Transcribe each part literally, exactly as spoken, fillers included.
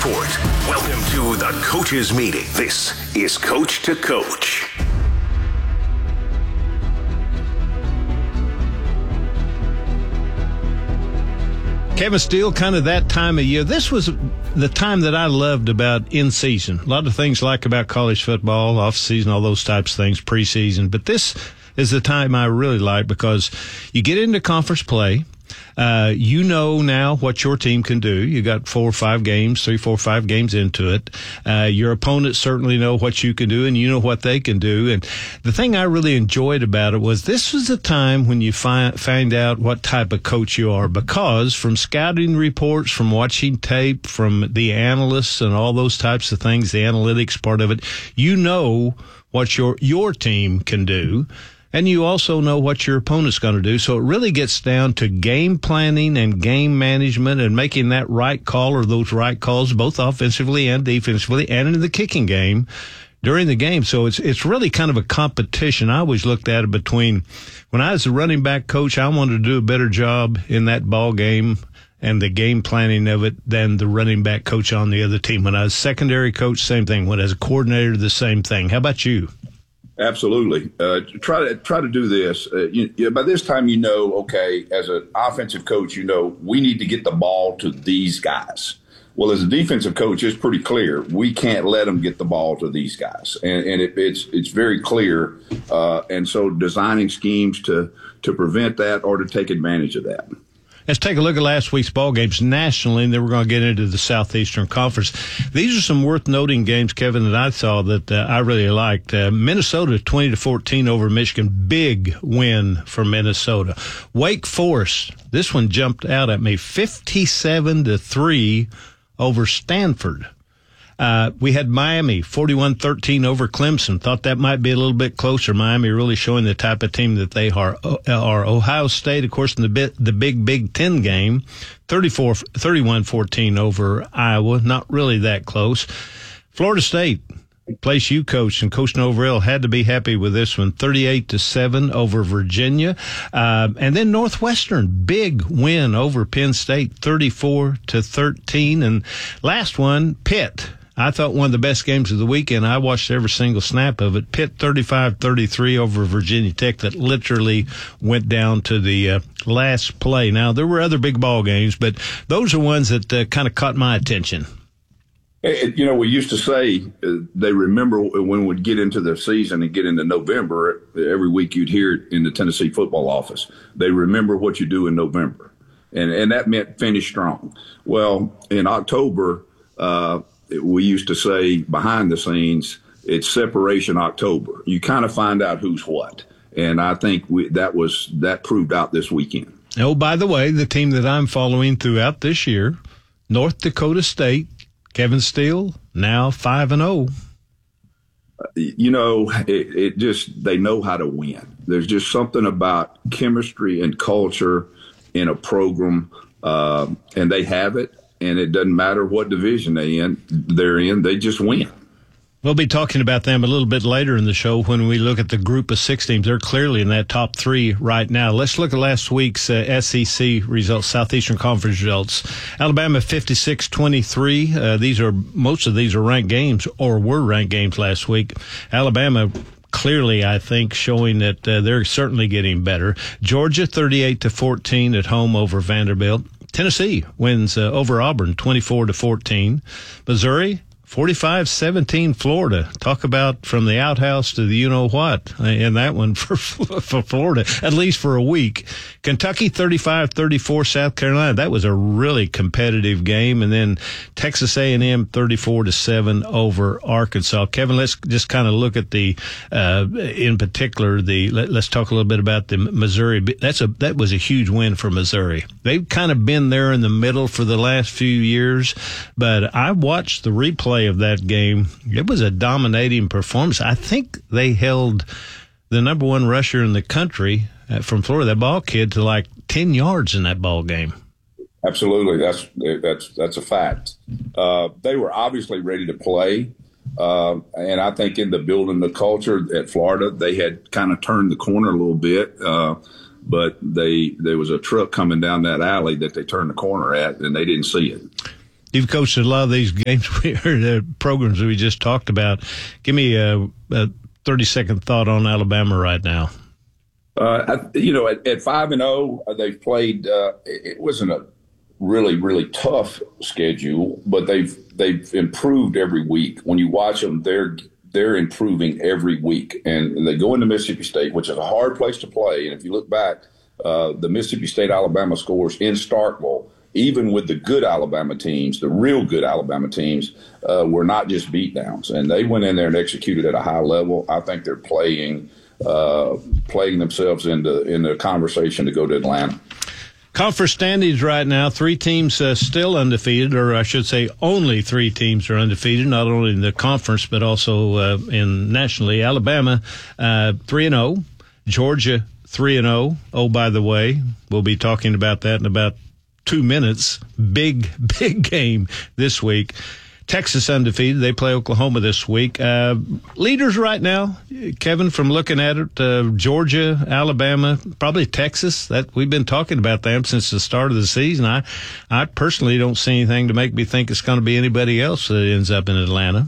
Report. Welcome to the Coaches Meeting. This is Coach to Coach. Kevin Steele, kind of that time of year. This was the time that I loved about in season. A lot of things like about college football, off season, all those types of things, preseason. But this is the time I really like because you get into conference play. Uh, you know now what your team can do. You got four or five games, three, four, five games into it. Uh, your opponents certainly know what you can do, and you know what they can do. And the thing I really enjoyed about it was this was the time when you find find out what type of coach you are, because from scouting reports, from watching tape, from the analysts and all those types of things, the analytics part of it, you know what your your team can do. And you also know what your opponent's going to do. So it really gets down to game planning and game management and making that right call or those right calls, both offensively and defensively, and in the kicking game during the game. So it's it's really kind of a competition. I always looked at it between when I was a running back coach, I wanted to do a better job in that ball game and the game planning of it than the running back coach on the other team. When I was secondary coach, same thing. When I was a coordinator, the same thing. How about you? Absolutely. Uh, try to try to do this. Uh, you, you, by this time, you know, okay, as an offensive coach, you know, we need to get the ball to these guys. Well, as a defensive coach, it's pretty clear. We can't let them get the ball to these guys. And, and it, it's it's very clear. Uh, and so designing schemes to, to prevent that or to take advantage of that. Let's take a look at last week's ball games nationally, and then we're going to get into the Southeastern Conference. These are some worth noting games, Kevin, that I saw that uh, I really liked. Uh, Minnesota twenty to fourteen over Michigan, big win for Minnesota. Wake Forest, this one jumped out at me, fifty-seven to three over Stanford. Uh, we had Miami, forty-one thirteen over Clemson. Thought that might be a little bit closer. Miami really showing the type of team that they are. Are Ohio State, of course, in the bit, the big Big Ten game, thirty-four, thirty-one fourteen over Iowa. Not really that close. Florida State, place you coached, and Coach Norvell had to be happy with this one, thirty-eight to seven over Virginia. Uh, and then Northwestern, big win over Penn State, thirty-four to thirteen. And last one, Pitt. I thought one of the best games of the weekend. I watched every single snap of it. Pitt thirty-five thirty-three over Virginia Tech. That literally went down to the uh, last play. Now, there were other big ball games, but those are ones that uh, kind of caught my attention. You know, we used to say uh, they remember when we'd get into the season and get into November, every week you'd hear it in the Tennessee football office. They remember what you do in November. And, and that meant finish strong. Well, in October, uh, we used to say behind the scenes, it's separation October. You kind of find out who's what. And I think we, that was that proved out this weekend. Oh, by the way, the team that I'm following throughout this year, North Dakota State, Kevin Steele, now five and oh. You know, it, it just, they know how to win. There's just something about chemistry and culture in a program, uh, and they have it. And it doesn't matter what division they in, they're in, they just win. We'll be talking about them a little bit later in the show when we look at the group of six teams. They're clearly in that top three right now. Let's look at last week's uh, S E C results, Southeastern Conference results. Alabama fifty-six twenty-three. Uh, these are, most of these are ranked games or were ranked games last week. Alabama clearly, I think, showing that uh, they're certainly getting better. Georgia thirty-eight to fourteen at home over Vanderbilt. Tennessee wins uh, over Auburn twenty-four to fourteen. Missouri forty-five seventeen Florida. Talk about from the outhouse to the you-know-what in that one for for Florida, at least for a week. Kentucky thirty-five thirty-four South Carolina. That was a really competitive game. And then Texas A and M thirty-four to seven over Arkansas. Kevin, let's just kind of look at the, uh, in particular, the, let, let's talk a little bit about the Missouri. That's a, that was a huge win for Missouri. They've kind of been there in the middle for the last few years, but I watched the replay of that game. It was a dominating performance. I think they held the number one rusher in the country uh, from Florida, that ball kid, to like ten yards in that ball game. Absolutely. That's that's that's a fact. Uh, they were obviously ready to play. Uh, and I think in the building the culture at Florida, they had kind of turned the corner a little bit. Uh, but they there was a truck coming down that alley that they turned the corner at, and they didn't see it. You've coached a lot of these games, or the programs that we just talked about. Give me a, a thirty-second thought on Alabama right now. Uh, I, you know, at, at five and zero, they've played. Uh, it wasn't a really, really tough schedule, but they've they've improved every week. When you watch them, they're they're improving every week, and they go into Mississippi State, which is a hard place to play. And if you look back, uh, the Mississippi State Alabama scores in Starkville, even with the good Alabama teams, the real good Alabama teams, uh, were not just beatdowns, and they went in there and executed at a high level. I think they're playing. Uh, playing themselves into into a conversation to go to Atlanta. Conference standings right now, three teams uh, still undefeated, or I should say only three teams are undefeated, not only in the conference but also uh, in nationally. Alabama, uh, three and oh. Georgia, three and oh. Oh, by the way, we'll be talking about that in about two minutes. Big, big game this week. Texas undefeated. They play Oklahoma this week. Uh, leaders right now, Kevin, from looking at it, uh, Georgia, Alabama, probably Texas. That we've been talking about them since the start of the season. I, I personally don't see anything to make me think it's going to be anybody else that ends up in Atlanta.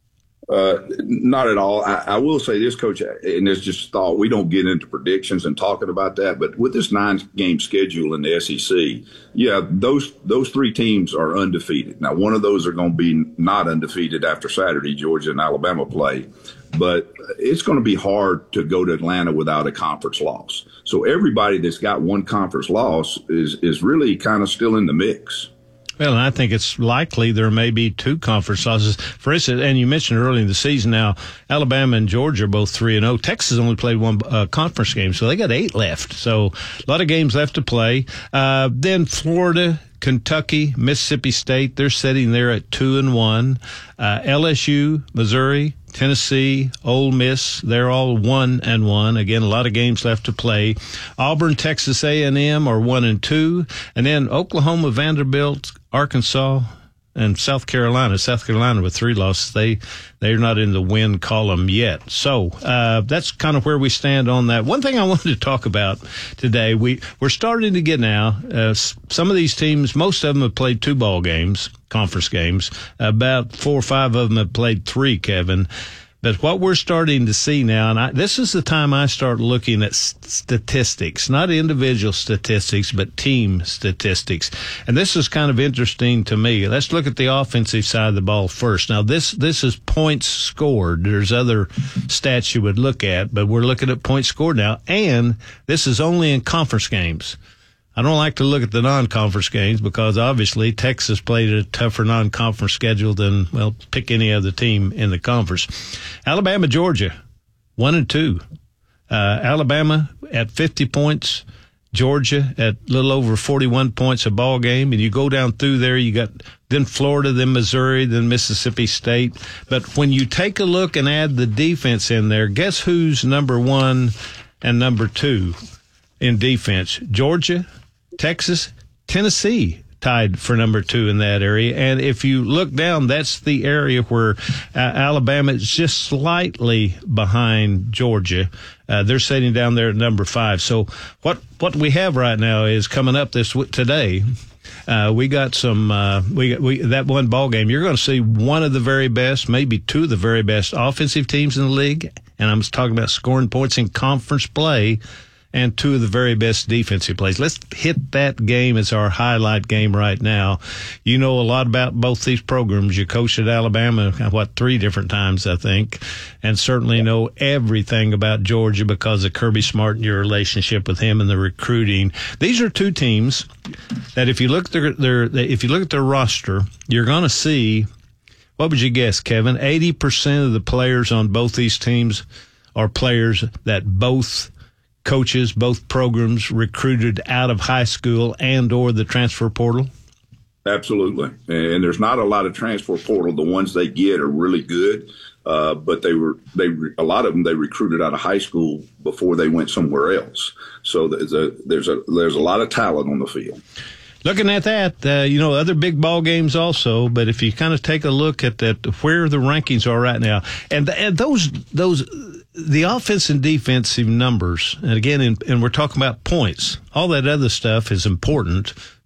Uh, not at all. I, I will say this, Coach, and it's just thought we don't get into predictions and talking about that, but with this nine-game schedule in the S E C, yeah, those those three teams are undefeated. Now, one of those are going to be not undefeated after Saturday, Georgia and Alabama play, but it's going to be hard to go to Atlanta without a conference loss. So everybody that's got one conference loss is is really kind of still in the mix. Well, and I think it's likely there may be two conference losses. For instance, and you mentioned early in the season now, Alabama and Georgia are both three and oh. Texas only played one uh, conference game, so they got eight left. So a lot of games left to play. Uh, then Florida, Kentucky, Mississippi State, they're sitting there at two and one. Uh, L S U, Missouri, Tennessee, Ole Miss, they're all one and one. Again, a lot of games left to play. Auburn, Texas A and M are one and two, and then Oklahoma, Vanderbilt, Arkansas, and South Carolina. South Carolina with three losses. They they're not in the win column yet. So uh, that's kind of where we stand on that. One thing I wanted to talk about today, we we're starting to get now. Uh, some of these teams, most of them have played two ball games, conference games. About four or five of them have played three, Kevin. But what we're starting to see now, and I, this is the time I start looking at statistics, not individual statistics, but team statistics. And this is kind of interesting to me. Let's look at the offensive side of the ball first. Now, this this is points scored. There's other stats you would look at, but we're looking at points scored now. And this is only in conference games. I don't like to look at the non-conference games because obviously Texas played a tougher non-conference schedule than, well, pick any other team in the conference. Alabama, Georgia, one and two. Uh, Alabama at fifty points, Georgia at a little over forty-one points a ball game. And you go down through there, you got then Florida, then Missouri, then Mississippi State. But when you take a look and add the defense in there, guess who's number one and number two in defense? Georgia, Texas, Tennessee tied for number two in that area. And if you look down, that's the area where uh, Alabama is just slightly behind Georgia. Uh, they're sitting down there at number five. So what, what we have right now is coming up this today. Uh, we got some, uh, we, we, that one ball game. You're going to see one of the very best, maybe two of the very best offensive teams in the league. And I'm talking about scoring points in conference play, and two of the very best defensive plays. Let's hit that game as our highlight game right now. You know a lot about both these programs. You coached at Alabama, what, three different times, I think, and certainly know everything about Georgia because of Kirby Smart and your relationship with him and the recruiting. These are two teams that if you look at their, their if you look at their roster, you're going to see, what would you guess, Kevin? eighty percent of the players on both these teams are players that both coaches, both programs recruited out of high school and or the transfer portal? Absolutely. And there's not a lot of transfer portal. The ones they get are really good. Uh, but they were, they, a lot of them, they recruited out of high school before they went somewhere else. So there's a, there's a, there's a lot of talent on the field. Looking at that, uh, you know, other big ball games also, but if you kind of take a look at that, where the rankings are right now, and, and those, those, the offense and defensive numbers, and again, in, and we're talking about points, all that other stuff is important,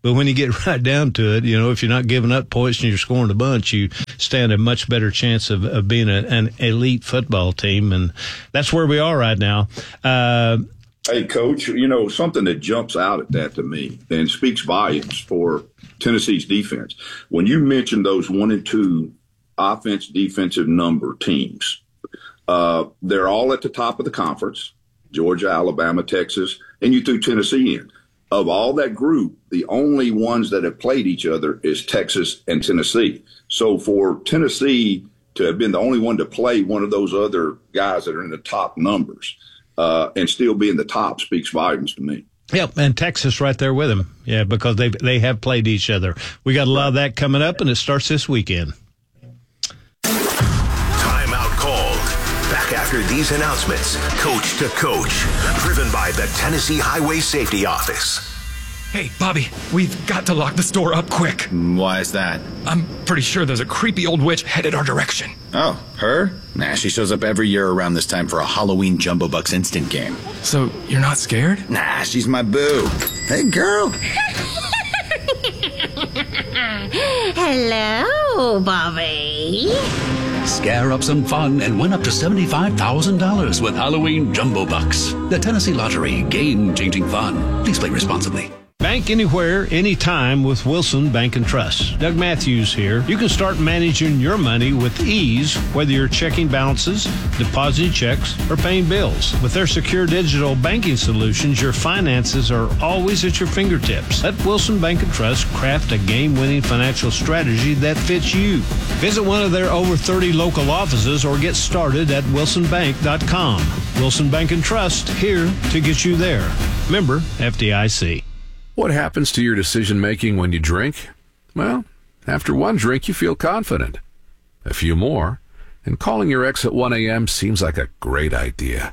But when you get right down to it, you know, if you're not giving up points and you're scoring a bunch, you stand a much better chance of, of being a, an elite football team. And that's where we are right now. Uh, Hey, Coach, you know, something that jumps out at that to me and speaks volumes for Tennessee's defense. When you mentioned those one and two offense defensive number teams, uh, they're all at the top of the conference, Georgia, Alabama, Texas, and you threw Tennessee in. Of all that group, the only ones that have played each other is Texas and Tennessee. So for Tennessee to have been the only one to play one of those other guys that are in the top numbers, Uh, and still be in the top speaks volumes to me. Yep, and Texas right there with them. Yeah, because they they have played each other. We got a lot of that coming up, and it starts this weekend. Timeout called. Back after these announcements, Coach to Coach, driven by the Tennessee Highway Safety Office. Hey, Bobby, we've got to lock the store up quick. Why is that? I'm pretty sure there's a creepy old witch headed our direction. Oh, her? Nah, she shows up every year around this time for a Halloween Jumbo Bucks instant game. So, you're not scared? Nah, she's my boo. Hey, girl. Hello, Bobby. Scare up some fun and win up to seventy-five thousand dollars with Halloween Jumbo Bucks. The Tennessee Lottery, game-changing fun. Please play responsibly. Bank anywhere, anytime with Wilson Bank and Trust. Doug Matthews here. You can start managing your money with ease, whether you're checking balances, depositing checks, or paying bills. With their secure digital banking solutions, your finances are always at your fingertips. Let Wilson Bank and Trust craft a game-winning financial strategy that fits you. Visit one of their over thirty local offices or get started at wilson bank dot com. Wilson Bank and Trust, here to get you there. Member F D I C. What happens to your decision-making when you drink? Well, after one drink, you feel confident. A few more, and calling your ex at one a.m. seems like a great idea.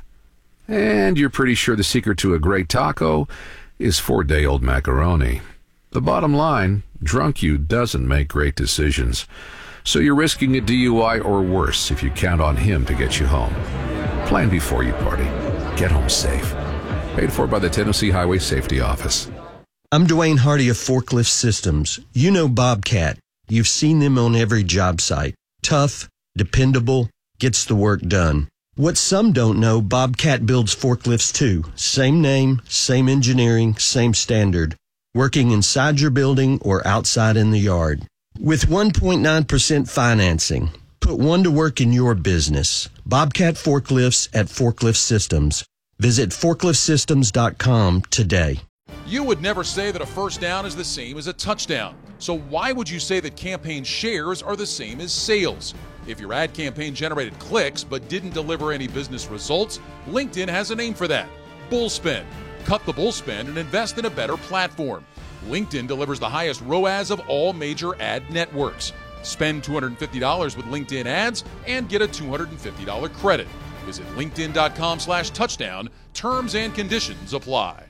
And you're pretty sure the secret to a great taco is four-day-old macaroni. The bottom line, drunk you doesn't make great decisions. So you're risking a D U I or worse if you count on him to get you home. Plan before you party. Get home safe. Paid for by the Tennessee Highway Safety Office. I'm Dwayne Hardy of Forklift Systems. You know Bobcat. You've seen them on every job site. Tough, dependable, gets the work done. What some don't know, Bobcat builds forklifts too. Same name, same engineering, same standard. Working inside your building or outside in the yard. With one point nine percent financing, put one to work in your business. Bobcat Forklifts at Forklift Systems. Visit forklift systems dot com today. You would never say that a first down is the same as a touchdown. So why would you say that campaign shares are the same as sales? If your ad campaign generated clicks but didn't deliver any business results, LinkedIn has a name for that. Bullspend. Cut the bullspend and invest in a better platform. LinkedIn delivers the highest R O A S of all major ad networks. Spend two hundred fifty dollars with LinkedIn ads and get a two hundred fifty dollars credit. Visit linkedin dot com slash touchdown. Terms and conditions apply.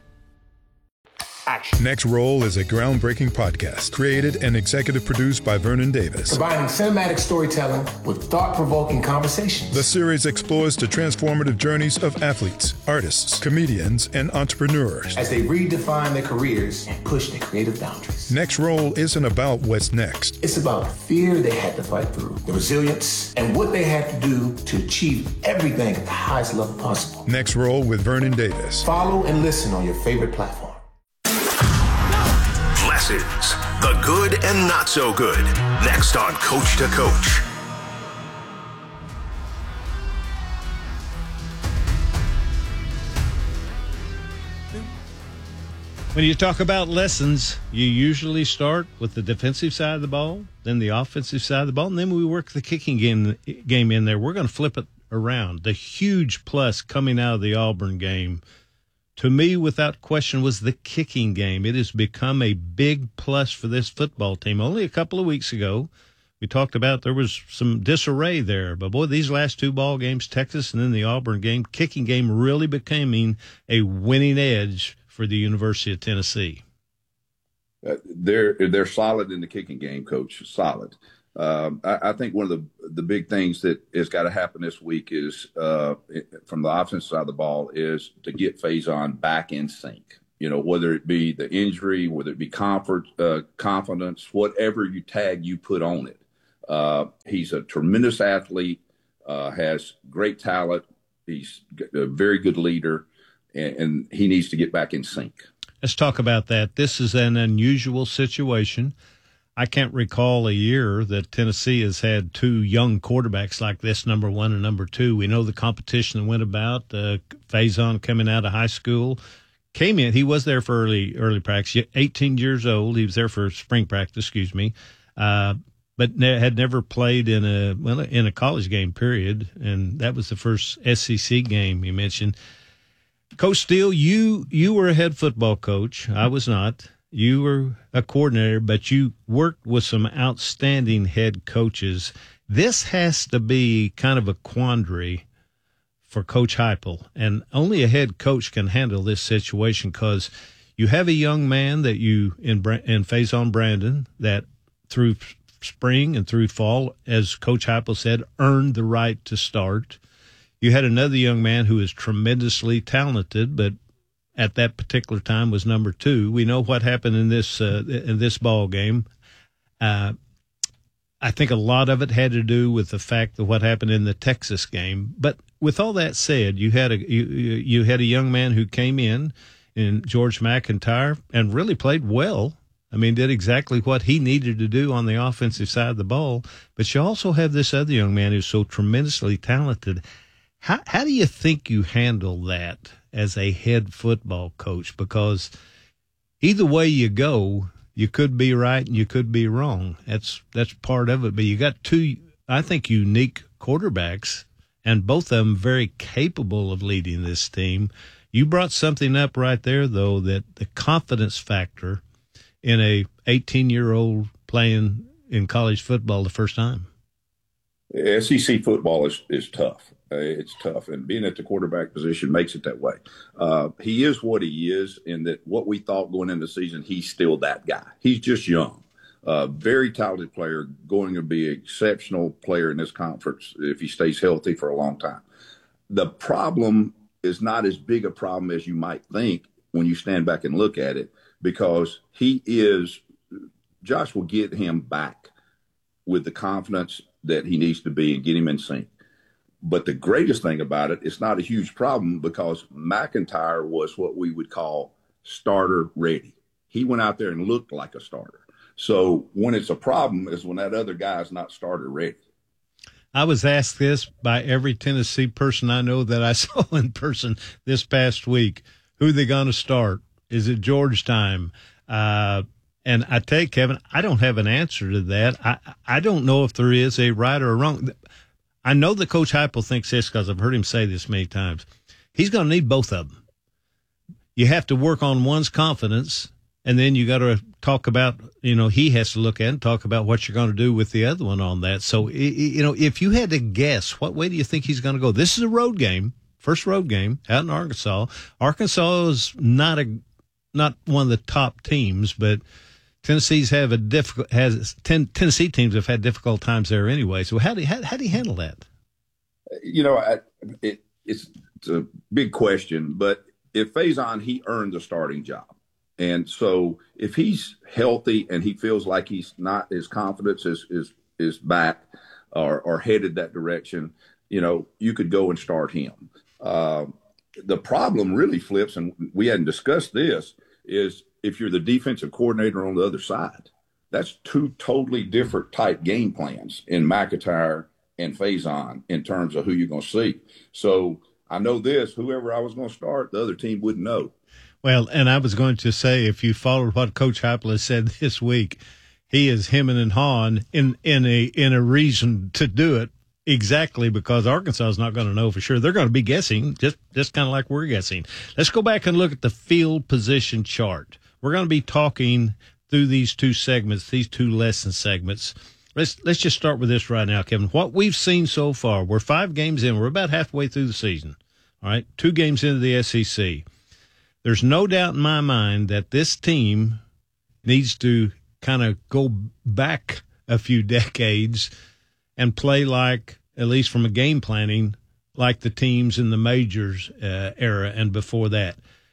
Action. Next Roll is a groundbreaking podcast created and executive produced by Vernon Davis. Combining cinematic storytelling with thought-provoking conversations. The series explores the transformative journeys of athletes, artists, comedians, and entrepreneurs as they redefine their careers and push their creative boundaries. Next Roll isn't about what's next. It's about the fear they had to fight through, the resilience, and what they had to do to achieve everything at the highest level possible. Next Roll with Vernon Davis. Follow and listen on your favorite platform. Lessons, the good and not so good. Next on Coach to Coach. When you talk about lessons, you usually start with the defensive side of the ball, then the offensive side of the ball, and then we work the kicking game, game in there. We're going to flip it around. The huge plus coming out of the Auburn game, to me, without question, was the kicking game. It has become a big plus for this football team. Only a couple of weeks ago, we talked about there was some disarray there. But, boy, these last two ball games, Texas and then the Auburn game, kicking game really becoming a winning edge for the University of Tennessee. Uh, they're they're solid in the kicking game, Coach. Solid. Um, I, I think one of the the big things that has got to happen this week is uh, from the offensive side of the ball is to get Faison back in sync. You know, whether it be the injury, whether it be comfort, uh, confidence, whatever you tag you put on it. Uh, he's a tremendous athlete, uh, has great talent. He's a very good leader, and, and he needs to get back in sync. Let's talk about that. This is an unusual situation. I can't recall a year that Tennessee has had two young quarterbacks like this, number one and number two. We know the competition that went about. Uh, Faison coming out of high school came in. He was there for early early practice. eighteen years old. He was there for spring practice. Excuse me, uh, but ne- had never played in a well in a college game. Period. And that was the first S E C game you mentioned. Coach Steele, you you were a head football coach. I was not. You were a coordinator, but you worked with some outstanding head coaches. This has to be kind of a quandary for Coach Heupel, and only a head coach can handle this situation because you have a young man that you in in Faison Brandon that through spring and through fall, as Coach Heupel said, earned the right to start. You had another young man who is tremendously talented, but at that particular time was number two. We know what happened in this uh, in this ball game. Uh, I think a lot of it had to do with the fact of what happened in the Texas game. But with all that said, you had a you, you had a young man who came in in George McIntyre and really played well. I mean, did exactly what he needed to do on the offensive side of the ball. But you also have this other young man who's so tremendously talented. How how do you think you handle that as a head football coach? Because either way you go, you could be right and you could be wrong. That's that's part of it. But you got two, I think, unique quarterbacks, and both of them very capable of leading this team. You brought something up right there, though, that the confidence factor in a eighteen-year-old playing in college football the first time. S E C football is, is tough. Uh, it's tough, and being at the quarterback position makes it that way. Uh, he is what he is, in that what we thought going into the season, he's still that guy. He's just young, uh, very talented player, going to be an exceptional player in this conference if he stays healthy for a long time. The problem is not as big a problem as you might think when you stand back and look at it, because he is – Josh will get him back with the confidence that he needs to be and get him in sync. But the greatest thing about it, it's not a huge problem because McIntyre was what we would call starter ready. He went out there and looked like a starter. So when it's a problem is when that other guy is not starter ready. I was asked this by every Tennessee person I know that I saw in person this past week. Who they going to start? Is it George time? Uh, and I tell you, Kevin, I don't have an answer to that. I, I don't know if there is a right or a wrong. I know that Coach Heupel thinks this because I've heard him say this many times. He's going to need both of them. You have to work on one's confidence, and then you got to talk about, you know, he has to look at and talk about what you're going to do with the other one on that. So, you know, if you had to guess, what way do you think he's going to go? This is a road game, first road game out in Arkansas. Arkansas is not a not one of the top teams, but Tennessee's have a difficult has ten, Tennessee teams have had difficult times there anyway. So how do you, how, how do you handle that? You know, I, it, it's, it's a big question, but if Faison, he earned the starting job. And so if he's healthy and he feels like he's not, his confidence is, is, is back or, or headed that direction, you know, you could go and start him. Uh, the problem really flips, and we hadn't discussed this, is if you're the defensive coordinator on the other side. That's two totally different type game plans in McIntyre and Faison in terms of who you're going to see. So I know this, whoever I was going to start, the other team wouldn't know. Well, and I was going to say, if you followed what Coach Heupel has said this week, he is hemming and hawing in, in a in a reason to do it, exactly because Arkansas is not going to know for sure. They're going to be guessing, just, just kind of like we're guessing. Let's go back and look at the field position chart. We're going to be talking through these two segments, these two lesson segments. Let's let's just start with this right now, Kevin. What we've seen so far, we're five games in. We're about halfway through the season, all right? Two games into the S E C. There's no doubt in my mind that this team needs to kind of go back a few decades and play like, at least from a game planning, like the teams in the majors uh, era and before that.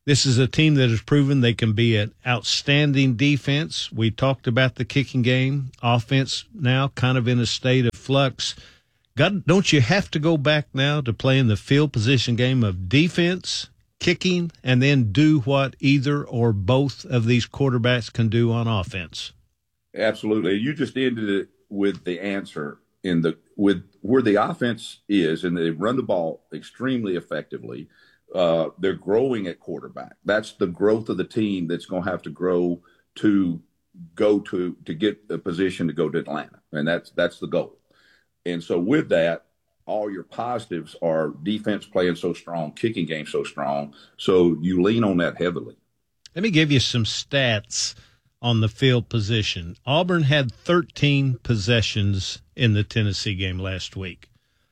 This is a team that has proven they can be an outstanding defense. We talked about the kicking game. Offense now kind of in a state of flux. God, don't you have to go back now to playing the field position game of defense, kicking, and then do what either or both of these quarterbacks can do on offense? Absolutely. You just ended it with the answer in the with where the offense is, and they run the ball extremely effectively. Uh, they're growing at quarterback. That's the growth of the team that's going to have to grow to go to to get a position to go to Atlanta, and that's that's the goal. And so with that, all your positives are defense playing so strong, kicking game so strong, so you lean on that heavily. Let me give you some stats on the field position. Auburn had thirteen possessions in the Tennessee game last week.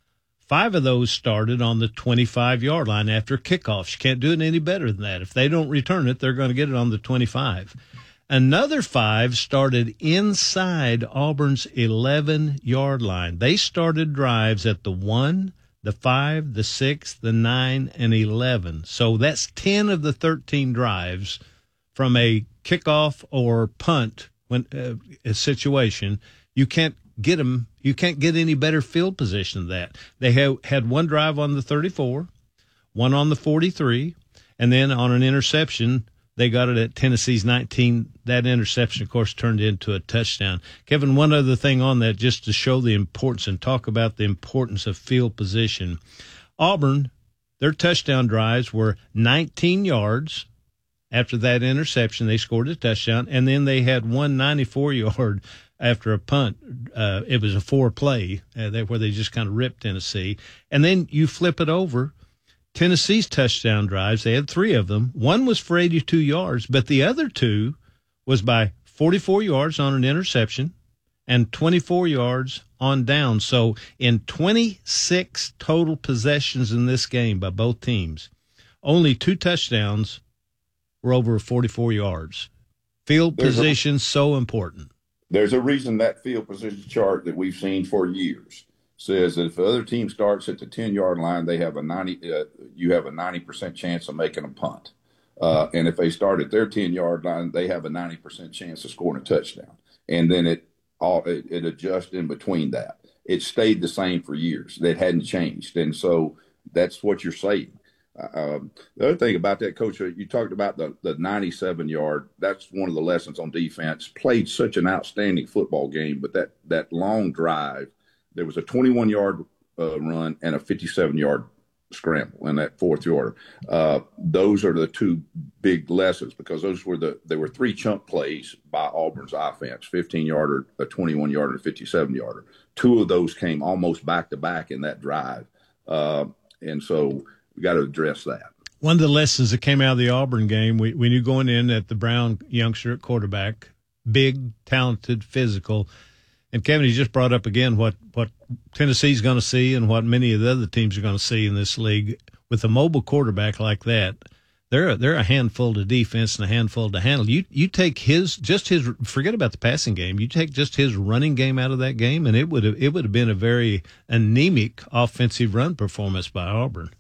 Five of those started on the twenty-five-yard line after kickoffs. You can't do it any better than that. If they don't return it, they're going to get it on the twenty-five. Another five started inside Auburn's eleven-yard line. They started drives at the one, the five, the six, the nine, and eleven. So that's ten of the thirteen drives from a kickoff or punt when uh, a situation. You can't get them. You can't get any better field position than that. They have, had one drive on the thirty-four, one on the forty-three, and then on an interception, they got it at Tennessee's nineteen. That interception, of course, turned into a touchdown. Kevin, one other thing on that, just to show the importance and talk about the importance of field position. Auburn, their touchdown drives were nineteen yards. After that interception, they scored a touchdown, and then they had one ninety-four-yard after a punt. Uh, it was a four-play uh, where they just kind of ripped Tennessee. And then you flip it over. Tennessee's touchdown drives, they had three of them. One was for eighty-two yards, but the other two was by forty-four yards on an interception and twenty-four yards on down. So in twenty-six total possessions in this game by both teams, only two touchdowns were over forty-four yards. Field There's position a, so important. There's a reason that field position chart that we've seen for years says that if the other team starts at the ten-yard line, they have a ninety. Uh, you have a ninety percent chance of making a punt, uh, and if they start at their ten-yard line, they have a ninety percent chance of scoring a touchdown. And then it all it, it adjusts in between that. It stayed the same for years. That hadn't changed, and so that's what you're saying. Um, the other thing about that, Coach, you talked about the, the ninety-seven-yard. That's one of the lessons on defense. Played such an outstanding football game, but that, that long drive, there was a twenty-one-yard uh, run and a fifty-seven-yard scramble in that fourth quarter. Uh, those are the two big lessons because those were the there were three chunk plays by Auburn's offense: fifteen-yarder, a twenty-one-yarder, and a fifty-seven-yarder. Two of those came almost back to back in that drive, uh, and so. We got to address that. One of the lessons that came out of the Auburn game, we, we knew going in that the Brown youngster at quarterback, big, talented, physical. And Kevin, you just brought up again what, what Tennessee's going to see and what many of the other teams are going to see in this league. With a mobile quarterback like that, they're a, they're a handful to defense and a handful to handle. You you take his just his forget about the passing game. You take just his running game out of that game, and it would have it would have been a very anemic offensive run performance by Auburn.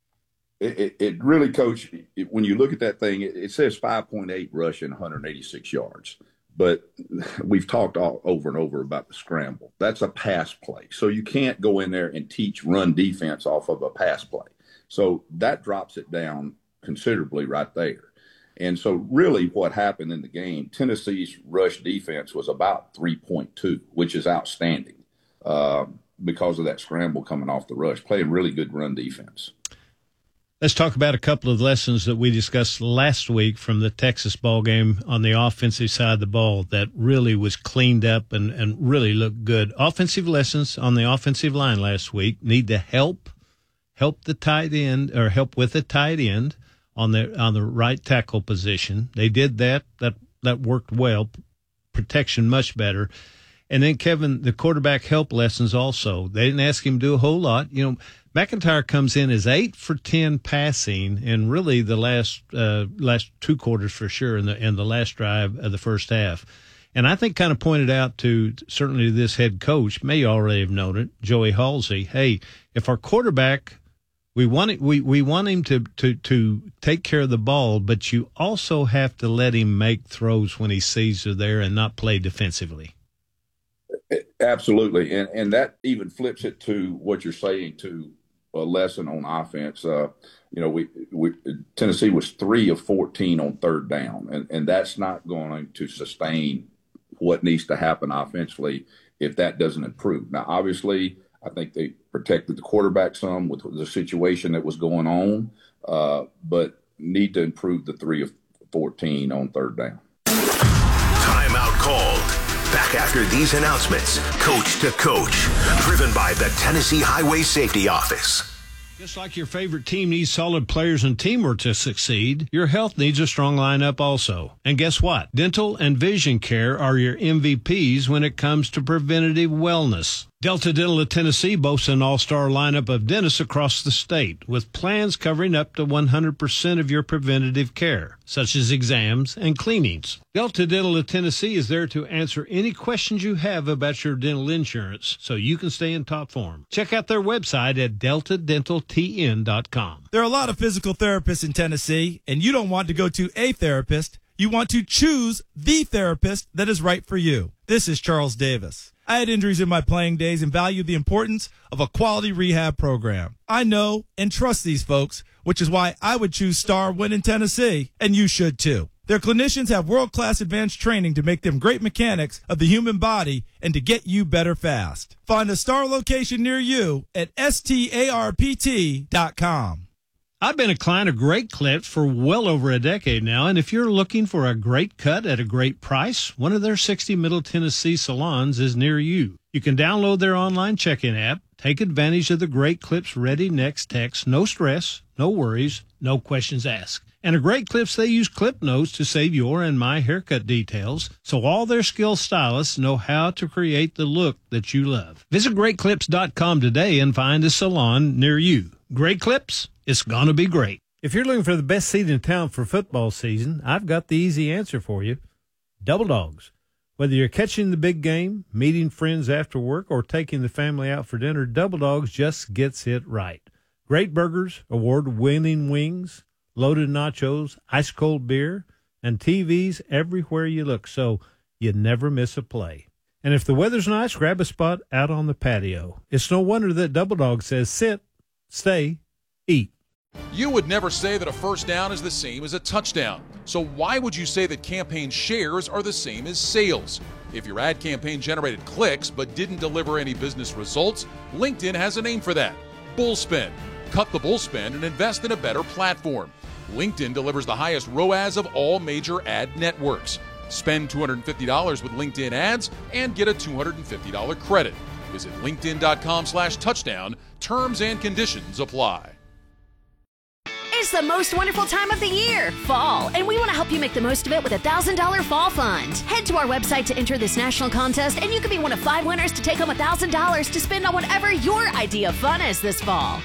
It, it, it really, Coach, it, when you look at that thing, it, it says five point eight rush and one hundred eighty-six yards. But we've talked all over and over about the scramble. That's a pass play. So you can't go in there and teach run defense off of a pass play. So that drops it down considerably right there. And so really what happened in the game, Tennessee's rush defense was about three point two, which is outstanding uh, because of that scramble coming off the rush, playing really good run defense. Let's talk about a couple of lessons that we discussed last week from the Texas ball game on the offensive side of the ball that really was cleaned up and, and really looked good. Offensive lessons on the offensive line last week need to help help the tight end or help with the tight end on the on the right tackle position. They did that. That that worked well. Protection much better. And then, Kevin, the quarterback help lessons also. They didn't ask him to do a whole lot. You know, McIntyre comes in as eight for ten passing, and really the last uh, last two quarters for sure, in the in the last drive of the first half. And I think kind of pointed out to certainly this head coach, may already have known it, Joey Halsey, hey, if our quarterback We want it, we, we want him to, to, to take care of the ball, but you also have to let him make throws when he sees they're there and not play defensively. Absolutely. And and that even flips it to what you're saying to a lesson on offense. Uh, you know, we, we Tennessee was three of fourteen on third down, and, and that's not going to sustain what needs to happen offensively if that doesn't improve. Now, obviously, I think they protected the quarterback some with the situation that was going on, uh, but need to improve the three of fourteen on third down. Timeout called. Back after these announcements, Coach to Coach, driven by the Tennessee Highway Safety Office. Just like your favorite team needs solid players and teamwork to succeed, your health needs a strong lineup also. And guess what? Dental and vision care are your M V Ps when it comes to preventative wellness. Delta Dental of Tennessee boasts an all-star lineup of dentists across the state, with plans covering up to one hundred percent of your preventative care, such as exams and cleanings. Delta Dental of Tennessee is there to answer any questions you have about your dental insurance so you can stay in top form. Check out their website at delta dental t n dot com. There are a lot of physical therapists in Tennessee, and you don't want to go to a therapist. You want to choose the therapist that is right for you. This is Charles Davis. I had injuries in my playing days and value the importance of a quality rehab program. I know and trust these folks, which is why I would choose Star when in Tennessee, and you should too. Their clinicians have world-class advanced training to make them great mechanics of the human body and to get you better fast. Find a Star location near you at starpt dot com. I've been a client of Great Clips for well over a decade now, and if you're looking for a great cut at a great price, one of their sixty Middle Tennessee salons is near you. You can download their online check-in app, take advantage of the Great Clips Ready Next text, no stress, no worries, no questions asked. And at Great Clips, they use clip notes to save your and my haircut details, so all their skilled stylists know how to create the look that you love. Visit great clips dot com today and find a salon near you. Great Clips, it's going to be great. If you're looking for the best seat in town for football season, I've got the easy answer for you. Double Dogs. Whether you're catching the big game, meeting friends after work, or taking the family out for dinner, Double Dogs just gets it right. Great burgers, award-winning wings, loaded nachos, ice-cold beer, and T Vs everywhere you look, so you never miss a play. And if the weather's nice, grab a spot out on the patio. It's no wonder that Double Dog says sit, stay, eat. You would never say that a first down is the same as a touchdown. So why would you say that campaign shares are the same as sales? If your ad campaign generated clicks but didn't deliver any business results, LinkedIn has a name for that. Bullspend. Cut the bullspend and invest in a better platform. LinkedIn delivers the highest R O A S of all major ad networks. Spend two hundred fifty dollars with LinkedIn ads and get a two hundred fifty dollars credit. Visit linkedin.com slash touchdown. Terms and conditions apply. It's the most wonderful time of the year, fall, and we want to help you make the most of it with a one thousand dollars Fall Fund. Head to our website to enter this national contest, and you could be one of five winners to take home one thousand dollars to spend on whatever your idea of fun is this fall.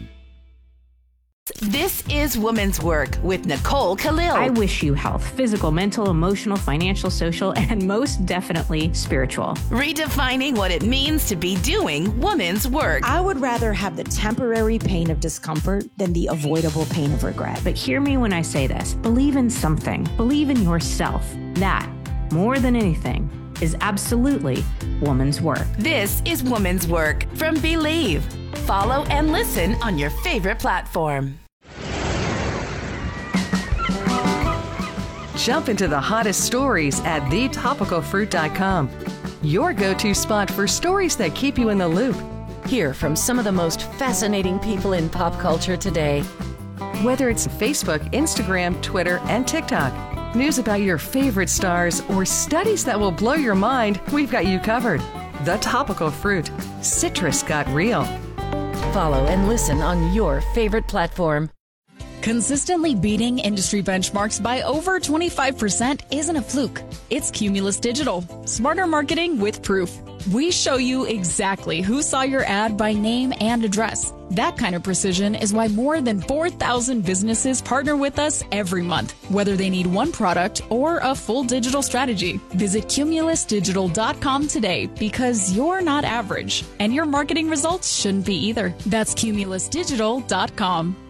This is Women's Work with Nicole Khalil. I wish you health, physical, mental, emotional, financial, social, and most definitely spiritual. Redefining what it means to be doing women's work. I would rather have the temporary pain of discomfort than the avoidable pain of regret. But hear me when I say this. Believe in something. Believe in yourself. That, more than anything, is absolutely woman's work. This is Woman's Work from Believe. Follow and listen on your favorite platform. Jump into the hottest stories at the topical fruit dot com. Your go-to spot for stories that keep you in the loop. Hear from some of the most fascinating people in pop culture today. Whether it's Facebook, Instagram, Twitter, and TikTok, news about your favorite stars, or studies that will blow your mind, we've got you covered. The Topical Fruit. Citrus got real. Follow and listen on your favorite platform. Consistently beating industry benchmarks by over twenty-five percent isn't a fluke. It's Cumulus Digital. Smarter marketing with proof. We show you exactly who saw your ad by name and address. That kind of precision is why more than four thousand businesses partner with us every month, whether they need one product or a full digital strategy. Visit cumulus digital dot com today because you're not average, and your marketing results shouldn't be either. That's cumulus digital dot com.